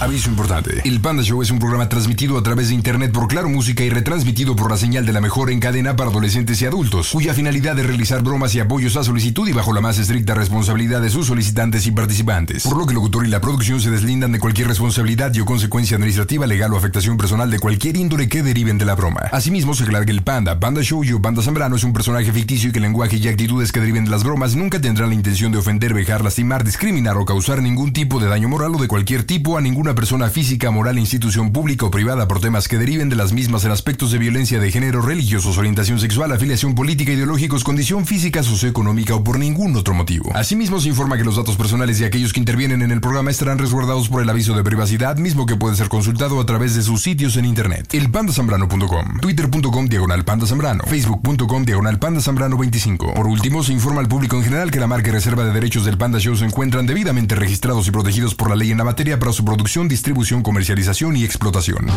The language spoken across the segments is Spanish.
Aviso importante. El Panda Show es un programa transmitido a través de internet por Claro Música y retransmitido por la señal de la mejor en cadena para adolescentes y adultos, cuya finalidad es realizar bromas y apoyos a solicitud y bajo la más estricta responsabilidad de sus solicitantes y participantes. Por lo que el locutor y la producción se deslindan de cualquier responsabilidad y o consecuencia administrativa, legal o afectación personal de cualquier índole que deriven de la broma. Asimismo, se aclara que el Panda Show y Panda Zambrano es un personaje ficticio y que el lenguaje y actitudes que deriven de las bromas nunca tendrán la intención de ofender, vejar, lastimar, discriminar o causar ningún tipo de daño moral o de cualquier tipo a ninguna persona física, moral, institución pública o privada por temas que deriven de las mismas en aspectos de violencia de género, religiosos, orientación sexual, afiliación política, ideológicos, condición física, socioeconómica o por ningún otro motivo. Asimismo, se informa que los datos personales de aquellos que intervienen en el programa estarán resguardados por el aviso de privacidad, mismo que puede ser consultado a través de sus sitios en internet. Elpandazambrano.com, twitter.com/pandazambrano, facebook.com/pandazambrano25. Por último, se informa al público en general que la marca y reserva de derechos del Panda Show se encuentran debidamente registrados y protegidos por la ley en la materia para su producción, distribución, comercialización y explotación.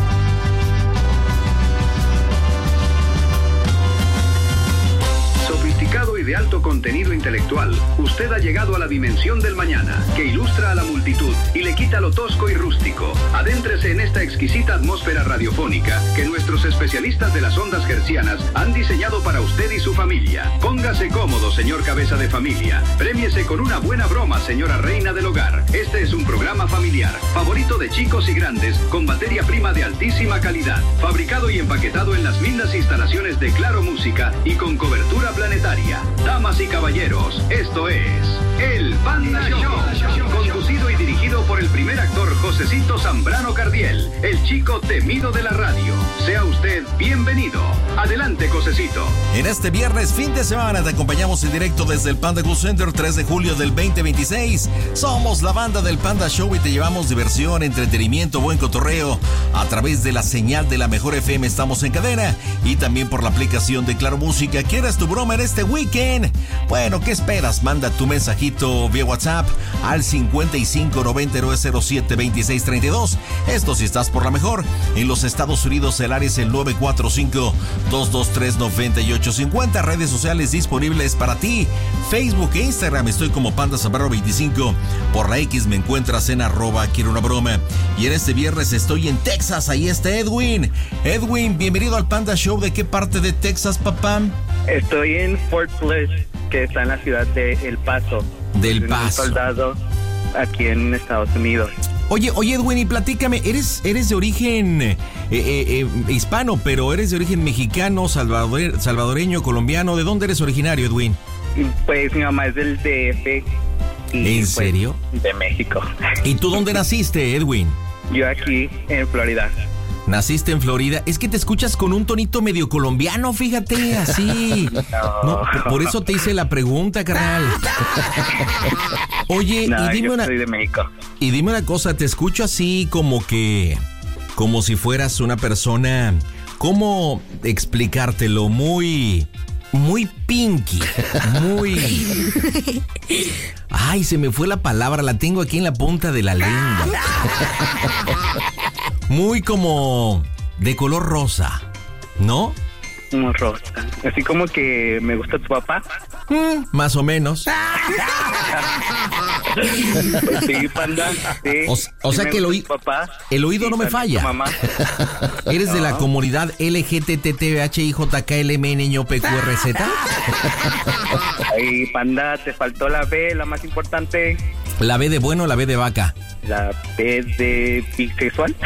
De alto contenido intelectual, usted ha llegado a la dimensión del mañana, que ilustra a la multitud y le quita lo tosco y rústico. Adéntrese en esta exquisita atmósfera radiofónica que nuestros especialistas de las ondas hertzianas han diseñado para usted y su familia. Póngase cómodo, señor cabeza de familia. Prémiese con una buena broma, señora reina del hogar. Este es un programa familiar, favorito de chicos y grandes, con materia prima de altísima calidad, fabricado y empaquetado en las lindas instalaciones de Claro Música y con cobertura planetaria. Damas y caballeros, esto es El Panda Show, conducido y dirigido por el primer actor Josecito Zambrano Cardiel, el chico temido de la radio. Sea usted bienvenido. Adelante, Josecito. En este viernes, fin de semana, te acompañamos en directo desde el Panda Cool Center, 3 de julio del 2026. Somos la banda del Panda Show y te llevamos diversión, entretenimiento, buen cotorreo. A través de la señal de la mejor FM estamos en cadena y también por la aplicación de Claro Música. ¿Quieres tu broma en este weekend? Bueno, ¿qué esperas? Manda tu mensajito vía WhatsApp al 5590072632. Esto si estás por la mejor. En los Estados Unidos el área es el 945-223-9850. Redes sociales disponibles para ti. Facebook e Instagram estoy como Panda Zambrano 25. Por la X me encuentras en @quiero una broma. Y en este viernes estoy en Texas. Ahí está Edwin. Edwin, bienvenido al Panda Show. ¿De qué parte de Texas, papá? Estoy en Fort Bliss, que está en la ciudad de El Paso. Del Paso. Un soldado aquí en Estados Unidos. Oye, Edwin, y platícame, eres de origen hispano, pero eres de origen mexicano, salvadoreño, colombiano. ¿De dónde eres originario, Edwin? Pues mi mamá es del DF. Y, ¿en serio? Pues, de México. ¿Y tú dónde naciste, Edwin? Yo aquí en Florida. Naciste en Florida. Es que te escuchas con un tonito medio colombiano, fíjate, así. No, por eso te hice la pregunta, carnal. Oye, no, y dime yo soy de México. Y dime una cosa, te escucho así como si fueras una persona, ¿cómo explicártelo? Muy pinky, muy... Ay, se me fue la palabra, la tengo aquí en la punta de la lengua. Muy como de color rosa, ¿no? Como rosa. Así como que me gusta tu papá. Más o menos. Pues sí, Panda. Sí. O sea que el oído no me falla. Mamá. ¿Eres de la comunidad LGTTHIJKLMNPQRZ? Ay, Panda, te faltó la B, la más importante. ¿La B de bueno o la B de vaca? La B de bisexual.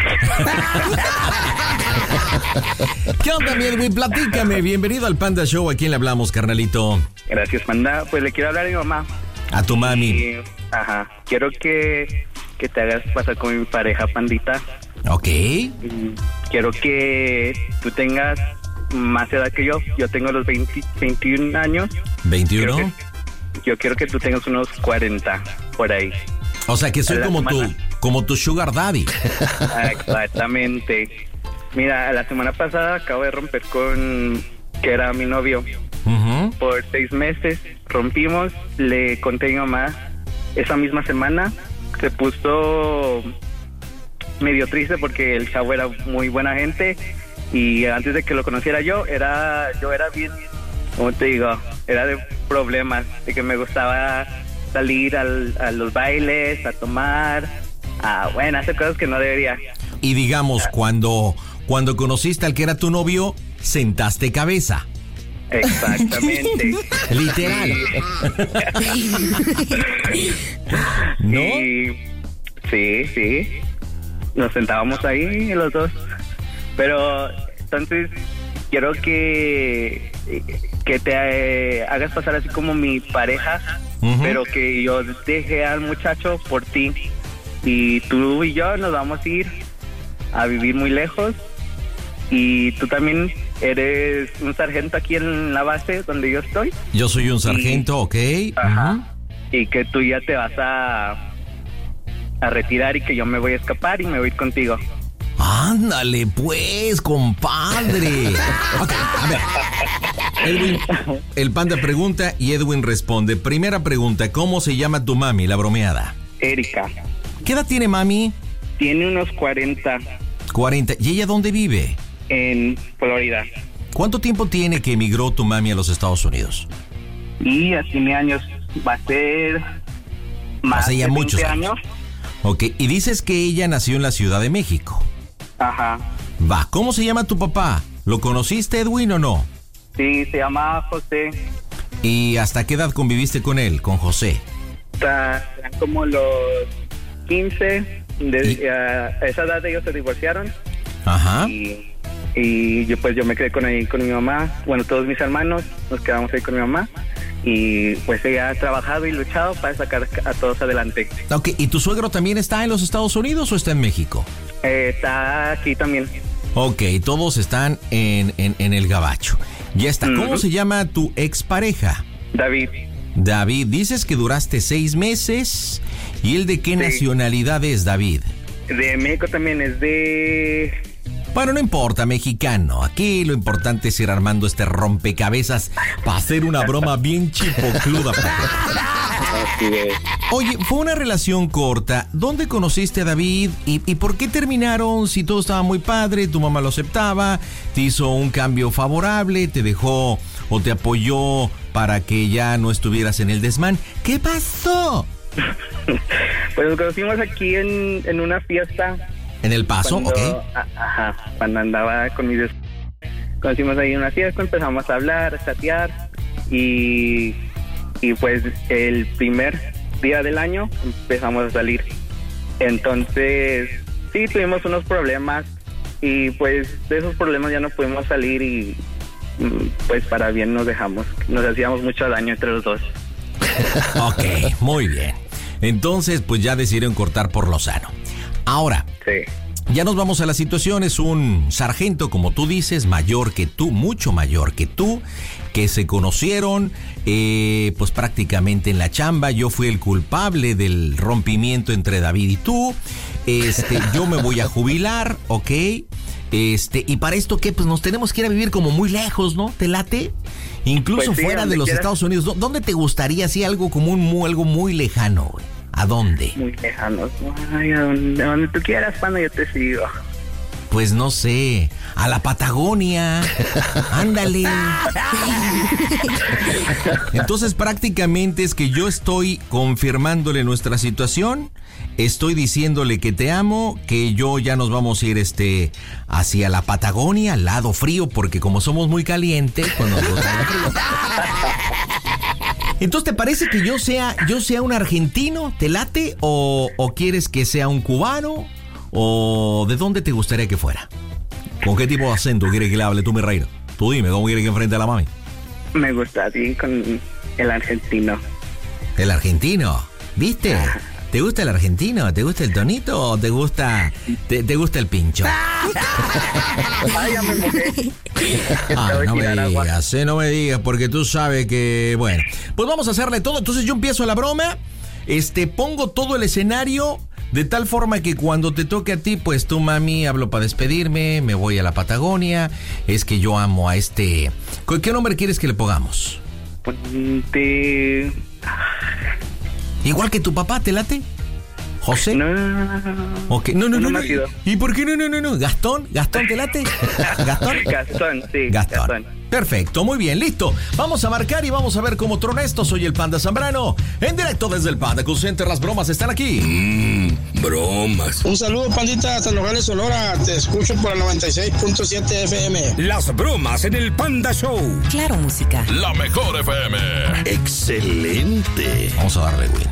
¿Qué onda, mi Edwin? Platícame. Bienvenido al Panda Show. ¿A quién le hablamos, carnalito? Gracias, Panda. Pues le quiero hablar a mi mamá. A tu mami. Quiero que te hagas pasar con mi pareja, Pandita. Ok. Quiero que tú tengas más edad que yo. Yo tengo los 21 años. ¿21? Yo quiero que tú tengas unos 40 por ahí. O sea, que soy como tu sugar daddy. Exactamente. Mira, la semana pasada acabo de romper con que era mi novio. Uh-huh. Por 6 meses rompimos. Le conté a mi mamá. Esa misma semana se puso medio triste porque el chavo era muy buena gente. Y antes de que lo conociera yo era bien, ¿cómo te digo? Era de problemas, de que me gustaba salir a los bailes, a tomar, Bueno, hace cosas que no debería. Y digamos, cuando conociste al que era tu novio, sentaste cabeza. Exactamente. Literal. ¿No? Sí. Nos sentábamos ahí los dos. Pero entonces quiero que te hagas pasar así como mi pareja, pero que yo deje al muchacho por ti. Y tú y yo nos vamos a ir a vivir muy lejos. Y tú también eres un sargento aquí en la base donde yo estoy. Yo soy un sargento, ok. Ajá. Y que tú ya te vas a retirar y que yo me voy a escapar y me voy a ir contigo. Ándale pues, compadre. Ok, a ver. Edwin, el Panda pregunta y Edwin responde. Primera pregunta, ¿cómo se llama tu mami, la bromeada? Erika. ¿Qué edad tiene mami? Tiene unos 40. 40. ¿Y ella dónde vive? En Florida. ¿Cuánto tiempo tiene que emigró tu mami a los Estados Unidos? Y ya tiene años. Va a ser más Hace ya de 20 muchos años. Ok, y dices que ella nació en la Ciudad de México. Ajá. Va, ¿cómo se llama tu papá? ¿Lo conociste, Edwin, o no? Sí, se llama José. ¿Y hasta qué edad conviviste con él, con José? Eran como los 15. A esa edad ellos se divorciaron. Ajá. Y yo me quedé con mi mamá. Bueno, todos mis hermanos nos quedamos ahí con mi mamá. Y pues ella ha trabajado y luchado para sacar a todos adelante. Ok, ¿y tu suegro también está en los Estados Unidos o está en México? Está aquí también. Ok, todos están en el gabacho. Ya está. ¿Cómo se llama tu expareja? David. David, dices que duraste 6 meses. ¿Y él de qué nacionalidad es, David? De México también, es de... Bueno, no importa, mexicano. Aquí lo importante es ir armando este rompecabezas para hacer una broma bien chipocluda. Oye, fue una relación corta. ¿Dónde conociste a David? ¿Y por qué terminaron? Si todo estaba muy padre, tu mamá lo aceptaba, te hizo un cambio favorable, te dejó o te apoyó para que ya no estuvieras en el desmán. ¿Qué pasó? Pues nos conocimos aquí en una fiesta. ¿En El Paso? Ok. Ajá, cuando andaba con mis... Conocimos ahí en una fiesta, empezamos a hablar, a chatear y pues el primer día del año empezamos a salir. Entonces, sí, tuvimos unos problemas y pues de esos problemas ya no pudimos salir y pues para bien nos dejamos. Nos hacíamos mucho daño entre los dos. Ok, muy bien. Entonces, pues ya decidieron cortar por lo sano. Ahora, sí. Ya nos vamos a la situación. Es un sargento, como tú dices, mayor que tú, mucho mayor que tú, que se conocieron pues prácticamente en la chamba. Yo fui el culpable del rompimiento entre David y tú. Yo me voy a jubilar, ¿ok? Y para esto, ¿qué? Pues nos tenemos que ir a vivir como muy lejos, ¿no? ¿Te late? Incluso pues sí, fuera de los Estados Unidos. ¿Dónde te gustaría, así algo como algo muy lejano, güey? ¿A dónde? Muy lejanos. Ay, a donde tú quieras, Panda, yo te sigo. Pues no sé, a la Patagonia. Ándale. Entonces prácticamente es que yo estoy confirmándole nuestra situación. Estoy diciéndole que te amo, que yo ya nos vamos a ir hacia la Patagonia, al lado frío, porque como somos muy calientes, pues nos gusta el frío. Entonces, ¿te parece que yo sea un argentino? ¿Te late? ¿O quieres que sea un cubano? ¿O de dónde te gustaría que fuera? ¿Con qué tipo de acento quieres que le hable tú, mi reina? Tú dime, ¿cómo quieres que enfrente a la mami? Me gusta así con el argentino. ¿El argentino? ¿Viste? ¿Te gusta el argentino? ¿Te gusta el tonito o te gusta el pincho? Ay, ya me mojé. No me digas, porque tú sabes que, bueno, pues vamos a hacerle todo. Entonces yo empiezo la broma, pongo todo el escenario de tal forma que cuando te toque a ti, pues tú, mami, hablo para despedirme, me voy a la Patagonia, es que yo amo a ¿Qué nombre quieres que le pongamos? Igual que tu papá, ¿te late? ¿José? No. Okay. No. Nacido. ¿Y por qué no? ¿Gastón? ¿Gastón te late? ¿Gastón? Gastón, sí. Gastón. Perfecto, muy bien, listo. Vamos a marcar y vamos a ver cómo trona esto. Soy el Panda Zambrano, en directo desde el Panda Call Center. Las bromas están aquí. bromas. Un saludo, pandita, hasta Nogales, Sonora. Te escucho por el 96.7 FM. Las bromas en el Panda Show. Claro, música. La mejor FM. Excelente. Vamos a darle, Edwin.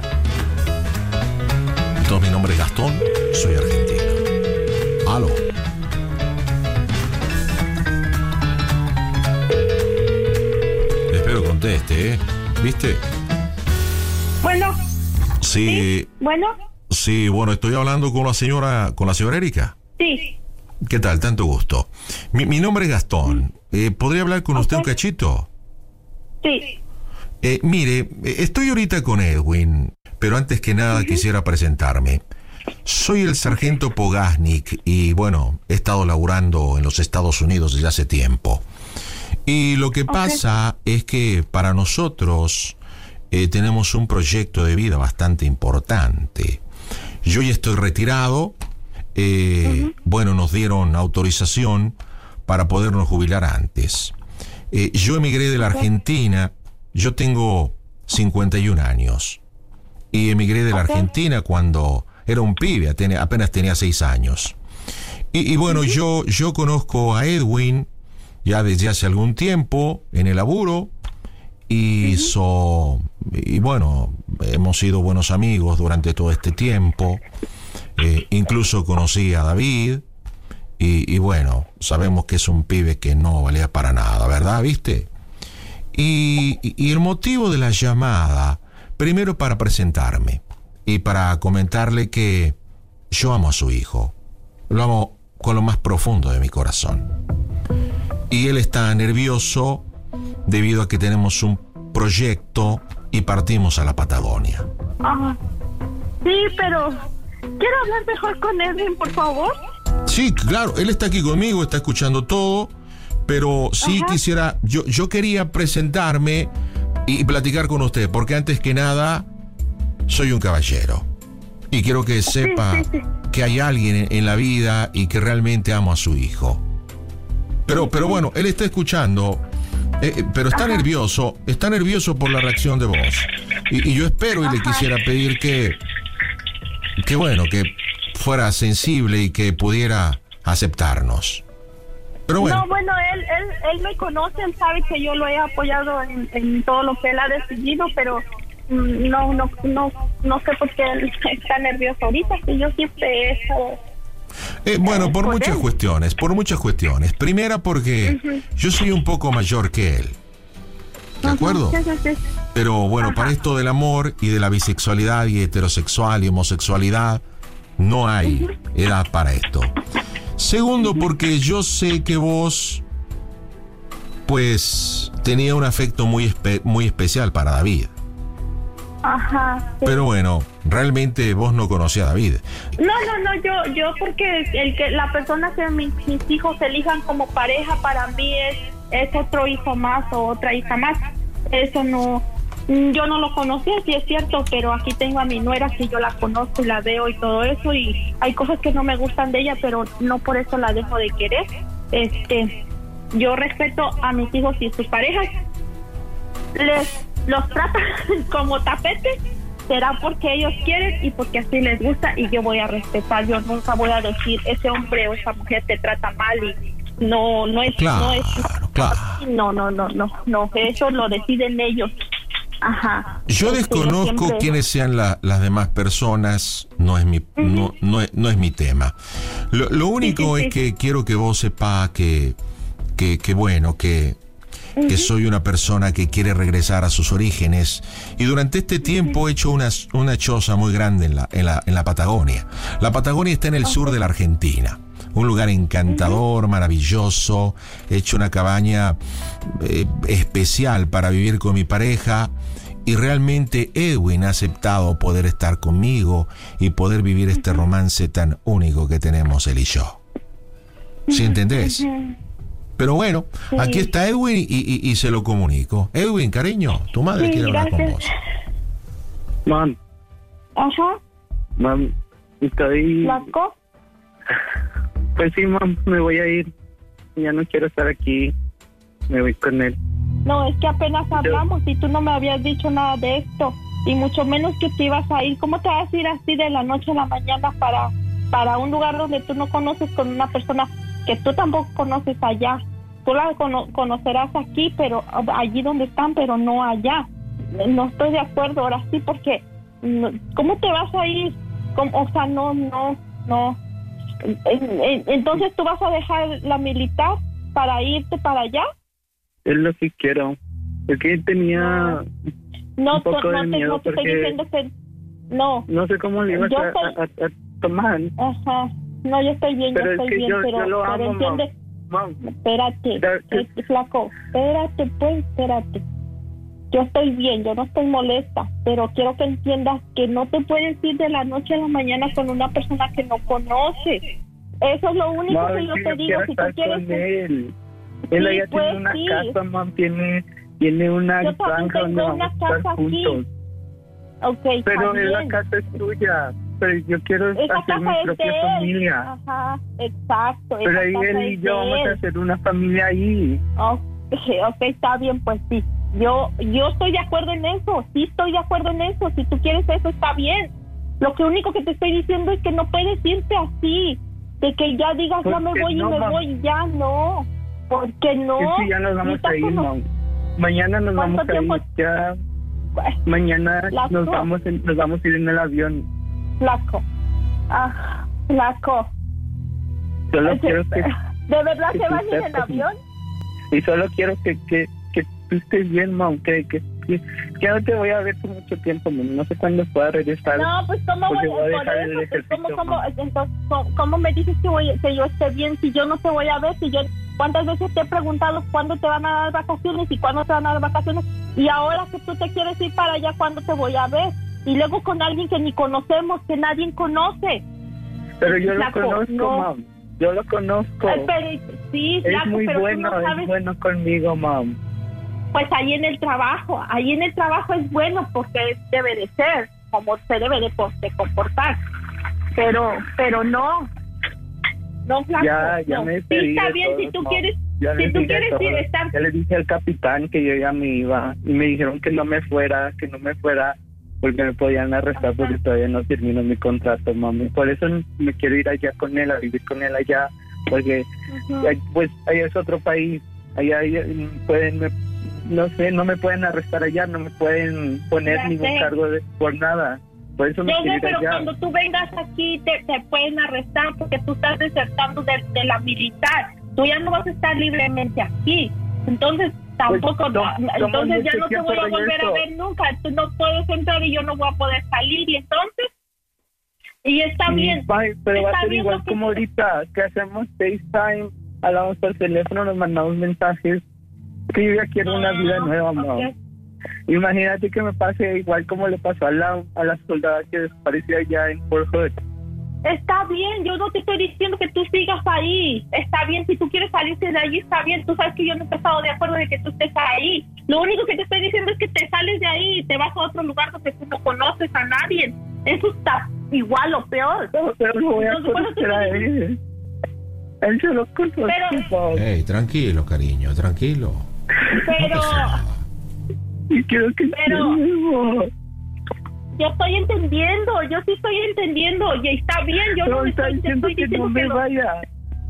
Todo mi nombre es Gastón, soy argentino. Aló. Espero conteste, ¿eh? ¿Viste? Bueno. Sí. Bueno. Sí, bueno, estoy hablando con la señora Erika. Sí. ¿Qué tal? Tanto gusto. Mi nombre es Gastón. ¿Podría hablar con usted un cachito? Sí. Mire, estoy ahorita con Edwin, pero antes que nada quisiera presentarme. Soy el sargento Pogasnik y, bueno, he estado laburando en los Estados Unidos desde hace tiempo. Y lo que pasa es que para nosotros tenemos un proyecto de vida bastante importante. Yo ya estoy retirado. Bueno, nos dieron autorización para podernos jubilar antes. Yo emigré de la Argentina. Yo tengo 51 años. Y emigré de la Argentina cuando era un pibe, apenas tenía 6 años. Y bueno, yo conozco a Edwin ya desde hace algún tiempo en el laburo. Y bueno, hemos sido buenos amigos durante todo este tiempo. Incluso conocí a David. Y bueno, sabemos que es un pibe que no valía para nada, ¿verdad? ¿Viste? Y el motivo de la llamada, primero para presentarme y para comentarle que yo amo a su hijo. Lo amo con lo más profundo de mi corazón. Y él está nervioso debido a que tenemos un proyecto y partimos a la Patagonia. Sí, pero quiero hablar mejor con Edwin, por favor. Sí, claro, él está aquí conmigo, está escuchando todo, pero sí quisiera, yo quería presentarme y platicar con usted, porque antes que nada, soy un caballero. Y quiero que sepa que hay alguien en la vida y que realmente amo a su hijo. Pero bueno, él está escuchando, pero está nervioso por la reacción de voz. Y yo espero y le quisiera pedir que bueno, que fuera sensible y que pudiera aceptarnos. Pero bueno. No, bueno, él me conoce, él sabe que yo lo he apoyado en todo lo que él ha decidido, pero no sé por qué él está nervioso ahorita, que yo siempre he estado... Bueno, por muchas cuestiones. Primera porque yo soy un poco mayor que él. ¿De acuerdo? Pero bueno, para esto del amor y de la bisexualidad y heterosexual y homosexualidad, no hay edad para esto. Segundo, porque yo sé que vos, pues, tenía un afecto muy especial para David. Sí. Pero bueno, realmente vos no conocías a David. No, yo porque la persona que mis hijos elijan como pareja para mí es otro hijo más o otra hija más. Eso no, yo no lo conocía, sí es cierto, pero aquí tengo a mi nuera que yo la conozco y la veo y todo eso, y hay cosas que no me gustan de ella, pero no por eso la dejo de querer. Yo respeto a mis hijos y sus parejas, los tratan como tapetes, será porque ellos quieren y porque así les gusta, y yo voy a respetar. Yo nunca voy a decir ese hombre o esa mujer te trata mal y no es claro. No, eso lo deciden ellos. Yo desconozco quiénes sean las demás personas, no es mi tema. Lo único es que quiero que vos sepas que soy una persona que quiere regresar a sus orígenes, y durante este tiempo he hecho una choza muy grande en la Patagonia. La Patagonia está en el sur de la Argentina, un lugar encantador, maravilloso. He hecho una cabaña especial para vivir con mi pareja, y realmente Edwin ha aceptado poder estar conmigo y poder vivir este romance tan único que tenemos él y yo. ¿Sí entendés? Pero bueno, aquí está Edwin y se lo comunico. Edwin, cariño, tu madre quiere hablar con vos. Mam. Mam, estoy... ¿Blanco? Pues sí, mam, me voy a ir. Ya no quiero estar aquí. Me voy con él. No, es que apenas hablamos y tú no me habías dicho nada de esto. y mucho menos que te ibas a ir. ¿Cómo te vas a ir así de la noche a la mañana para un lugar donde tú no conoces, con una persona que tú tampoco conoces allá? Tú la conocerás aquí, pero allí donde están, pero no allá. No estoy de acuerdo ahora sí, porque ¿cómo te vas a ir? O sea, no. Entonces, ¿tú vas a dejar la militar para irte para allá? Es lo que quiero. Porque tenía un poco de miedo, no te estoy diciendo que no. No sé cómo le ibas a tomar. Ajá. No, yo estoy bien, pero pero lo amo, entiende. Mam. Espérate, flaco, espérate. Yo estoy bien, yo no estoy molesta, pero quiero que entiendas que no te puedes ir de la noche a la mañana con una persona que no conoces. Eso es lo único que yo te digo. Si tú quieres con él. Sí, Él allá pues, tiene una casa, mam, tiene una yo también granja donde tengo vamos una a estar casa aquí. juntos. Okay, Pero está la bien. casa es tuya. Pero yo quiero Esa hacer mi casa es propia de él. familia. Ajá, exacto. Pero esa ahí casa él es y yo de vamos él. a hacer una familia ahí. Ok, está bien, pues sí. Yo estoy de acuerdo en eso. Sí estoy de acuerdo en eso. Si tú quieres eso, está bien. Lo que único que te estoy diciendo es que no puedes irte así. De que ya digas, ya me voy no, y me mam. voy, ya no. Porque no. Es que ya nos vamos a ir, mam. Mañana nos vamos a ir. Ya. Mañana nos vamos a ir en el avión. Flaco. Flaco. Solo quiero que... ¿De verdad que se van a tú ir en sepas, avión? Y solo quiero que tú estés bien, mam. Que no te voy a ver por mucho tiempo, mam. No sé cuándo pueda regresar. No, pues ¿cómo voy a dejar el ejercicio? ¿Cómo me dices que yo esté bien si yo no te voy a ver? Si yo, ¿cuántas veces te he preguntado cuándo te van a dar vacaciones y cuándo te van a dar vacaciones? Y ahora que tú te quieres ir para allá, ¿cuándo te voy a ver? Y luego con alguien que ni conocemos, que nadie conoce. Pero yo lo conozco, mam. Yo lo conozco. Sí, es flaco, muy pero bueno, tú no sabes. Es bueno conmigo, mam. Pues ahí en el trabajo es bueno porque debe de ser, como se debe de comportar. Pero no, flaco. Ya no. me Sí, está bien, todo, si tú mam. quieres, si tú quieres ir, estar. Ya le dije al capitán que yo ya me iba y me dijeron que no me fuera, porque me podían arrestar porque todavía no termino mi contrato, mami. Por eso me quiero ir allá con él, a vivir con él allá, porque pues allá es otro país, allá pueden, no sé, no me pueden arrestar allá, no me pueden poner ningún cargo por nada. Por eso me quiero ir pero allá. cuando tú vengas aquí te pueden arrestar porque tú estás desertando de la militar. Tú ya no vas a estar libremente aquí. Entonces tampoco, entonces ya no te voy a volver a ver nunca. Tú no puedes entrar y yo no voy a poder salir. Y entonces, y está bien. Pero va a ser igual como ahorita, que hacemos FaceTime, hablamos por teléfono, nos mandamos mensajes. Que yo ya quiero una vida nueva, mamá. Imagínate que me pase igual como le pasó a la soldada que desapareció allá en Fort Hood. Está bien, yo no te estoy diciendo que tú sigas ahí. Está bien, si tú quieres salirte de allí, está bien. Tú sabes que yo no he estado de acuerdo de que tú estés ahí. Lo único que te estoy diciendo es que te sales de ahí y te vas a otro lugar donde tú no conoces a nadie. Eso está igual o peor. No, pero no voy a conocer a él. Él se lo conoce. Hey, tranquilo, cariño, tranquilo. Pero... Y quiero que yo estoy entendiendo, yo sí estoy entendiendo y está bien, yo no te estoy diciendo que no me vaya.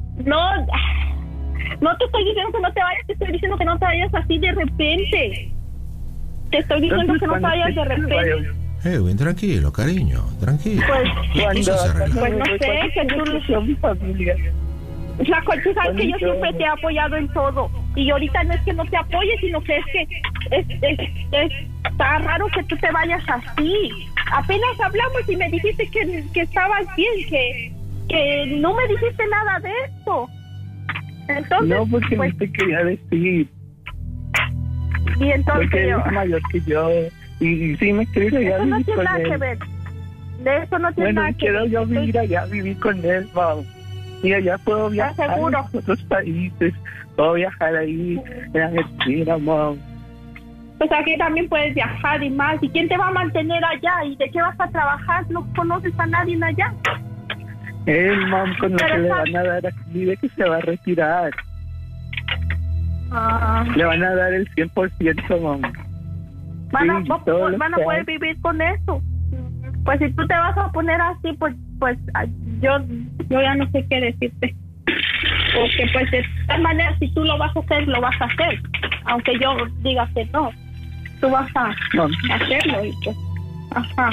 No te estoy diciendo que no te vayas, te estoy diciendo que no te vayas así de repente. Te estoy diciendo que no te vayas de repente. Edwin, tranquilo, cariño, tranquilo. Pues no sé, que tú mi familia. Flaco, tú sabes que yo siempre te he apoyado en todo. Y ahorita no es que no te apoye, sino que es que está raro que tú te vayas así. Apenas hablamos y me dijiste que estabas bien, que no me dijiste nada de esto. Entonces, no, porque pues, no te quería decir. Y entonces porque él es mayor que yo. Y sí me quiero ir allá. Eso no tiene nada que ver. De eso no tiene nada que ver. Quiero yo vivir allá, vivir con él, wow. Y allá puedo viajar a otros países, puedo viajar ahí en Argentina, mam. Pues aquí también puedes viajar y más. ¿Y quién te va a mantener allá? ¿Y de qué vas a trabajar? No conoces a nadie allá. Él, mam, con lo que le van a dar aquí, de que se va a retirar. Le van a dar el 100%, mam. van a poder vivir con eso. Pues si tú te vas a poner así, pues yo ya no sé qué decirte. Porque pues de todas maneras, si tú lo vas a hacer, lo vas a hacer. Aunque yo diga que no, tú vas a hacerlo. Y pues, ajá.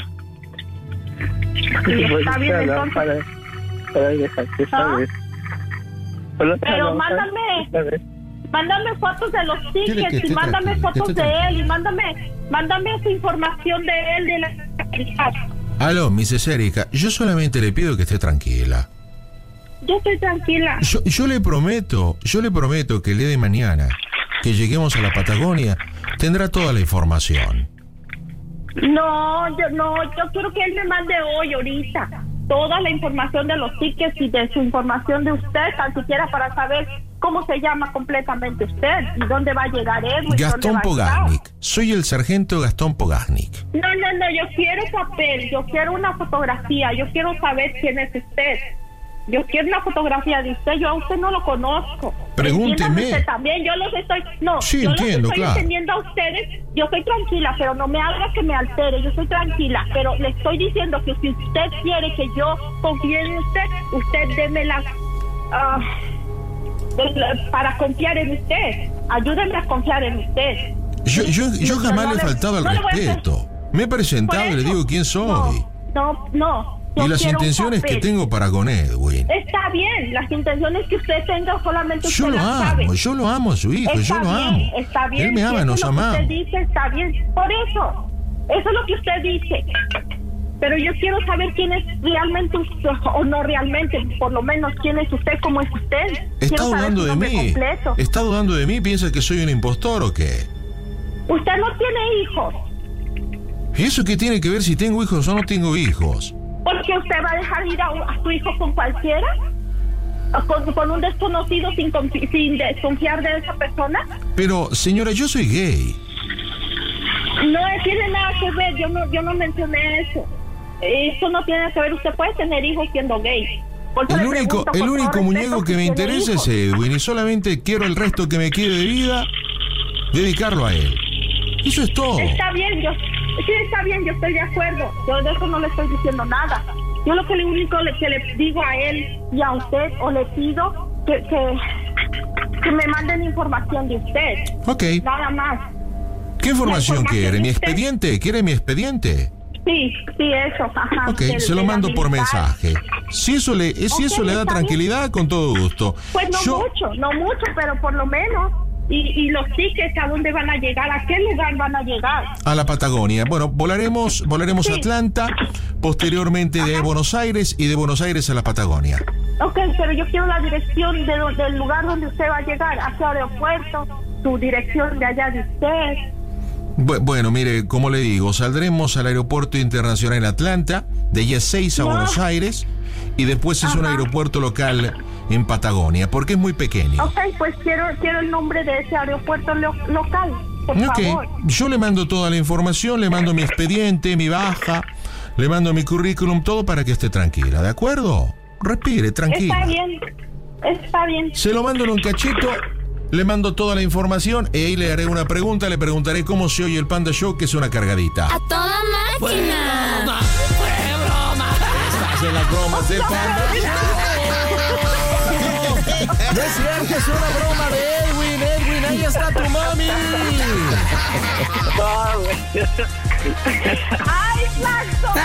Y está bien, entonces. Para dejarte saber. Pero mándame fotos de los tickets y mándame fotos de él y mándame su información de él, de la... Aló, Mrs. Erika, yo solamente le pido que esté tranquila. Yo estoy tranquila. Yo le prometo que el día de mañana, que lleguemos a la Patagonia, tendrá toda la información. No, yo quiero que él me mande hoy, ahorita, toda la información de los tickets y de su información de usted, tan siquiera para saber cómo se llama completamente usted y dónde va a llegar él. Gastón Pogaznik. Soy el sargento Gastón Pogaznik. No, yo quiero papel, yo quiero una fotografía, yo quiero saber quién es usted. Yo quiero una fotografía de usted, yo a usted no lo conozco. Pregúnteme. Usted también, yo los estoy... No, sí, yo entiendo, los estoy entendiendo a ustedes, yo estoy tranquila, pero no me haga que me altere, yo estoy tranquila, pero le estoy diciendo que si usted quiere que yo confíe en usted deme las... para confiar en usted, ayúdenme a confiar en usted. Yo jamás le he faltado al respeto. Me he presentado y le digo quién soy. No. Y las intenciones que tengo para con Edwin. Está bien, las intenciones que usted tenga solamente usted las sabe. Yo lo amo a su hijo, yo lo amo. Está bien. Él me ama, nos amamos. Usted dice, está bien. Por eso es lo que usted dice. Pero yo quiero saber quién es realmente usted, o no realmente, por lo menos quién es usted, cómo es usted. Está dudando de mí. Completo. Está dudando de mí, piensa que soy un impostor o qué. Usted no tiene hijos. ¿Y eso qué tiene que ver si tengo hijos o no tengo hijos? ¿Porque usted va a dejar ir a su hijo con cualquiera? ¿Con un desconocido sin desconfiar de esa persona? Pero, señora, yo soy gay. No tiene nada que ver, yo no mencioné eso. Eso no tiene que ver, usted puede tener hijos siendo gay. El único muñeco que me interesa es Edwin y solamente quiero el resto que me quede de vida dedicarlo a él. Eso es todo. Está bien, yo estoy de acuerdo. Yo de eso no le estoy diciendo nada. Yo lo único que le digo a él y a usted, o le pido que me manden información de usted. Ok. Nada más. ¿Qué información quiere? ¿Mi expediente? ¿Quiere mi expediente? Sí, eso. Ajá. Ok, se lo mando por mensaje. Si eso le da tranquilidad, con todo gusto. Pues no mucho, pero por lo menos. Y los tickets, ¿a dónde van a llegar? ¿A qué lugar van a llegar? A la Patagonia. Bueno, volaremos a Atlanta, posteriormente de Buenos Aires y de Buenos Aires a la Patagonia. Ok, pero yo quiero la dirección del lugar donde usted va a llegar, a qué aeropuerto, su dirección de allá de usted. Bueno, mire, como le digo, saldremos al aeropuerto internacional Atlanta, de allí a 6 a Buenos Aires, y después es un aeropuerto local en Patagonia, porque es muy pequeño. Ok, pues quiero el nombre de ese aeropuerto local, por favor. Yo le mando toda la información, le mando mi expediente, mi baja, le mando mi currículum, todo para que esté tranquila, ¿de acuerdo? Respire, tranquila. Está bien. Se lo mando en un cachito, le mando toda la información y ahí le haré una pregunta, le preguntaré cómo se oye el Panda Show, que es una cargadita. ¡A toda máquina! ¡Fue broma! Estás en las bromas del Panda Show. No es cierto, es una broma de Edwin, ahí está tu mami. ¡Ay, Maxo!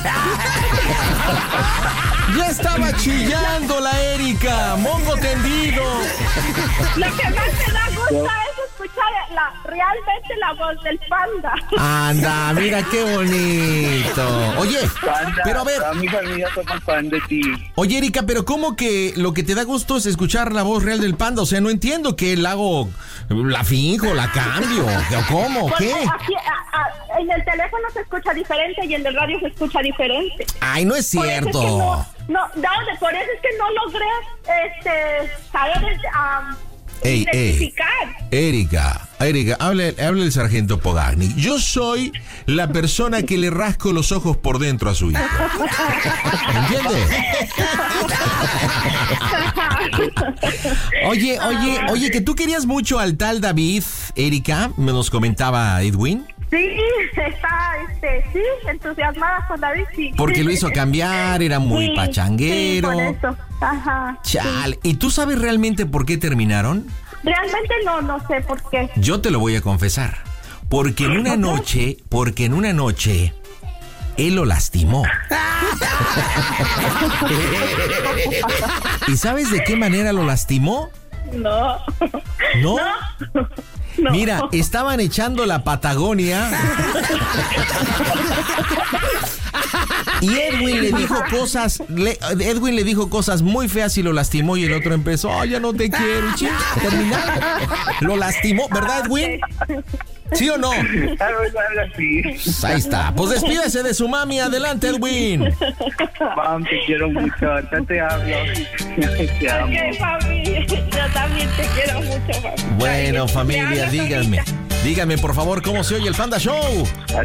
Ya estaba chillando la Erika, mongo tendido. Lo que más me da gusto es escuchar realmente la voz del Panda. Anda, mira qué bonito. Oye, Panda, pero a ver. Toda mi familia somos fan de ti. Oye, Erika, pero ¿cómo que lo que te da gusto es escuchar la voz real del Panda? O sea, no entiendo que la hago, la finjo, la cambio, ¿cómo? Porque ¿Qué? aquí, en el teléfono se escucha diferente y en el radio se escucha diferente. Ay, no es cierto. Por eso es que no logré saber identificar. Erika, hable el sargento Pogaznik. Yo soy la persona que le rasco los ojos por dentro a su hijo. ¿Entiendes? Oye, que tú querías mucho al tal David, Erika, me nos comentaba Edwin. Sí, está, sí, entusiasmada con David, sí. Porque lo hizo cambiar, era muy Sí, pachanguero. Sí, por eso. Ajá. Chale. ¿Y tú sabes realmente por qué terminaron? Realmente no sé por qué. Yo te lo voy a confesar. Porque en una noche, él lo lastimó. ¿Y sabes de qué manera lo lastimó? No. ¿No? No. Mira, estaban echando la Patagonia. Y Edwin le dijo cosas muy feas y lo lastimó, y el otro empezó, "Ay, ya no te quiero", y terminaron. Lo lastimó, ¿verdad, Edwin? ¿Sí o no? Sí. Ahí está. Pues despídese de su mami. Adelante, Edwin. Mam, te quiero mucho. Ahorita te hablo. Te amo. Ok, familia. Yo también te quiero mucho, familia. Bueno, familia, Te hablo díganme, por favor, ¿cómo se oye el Panda Show?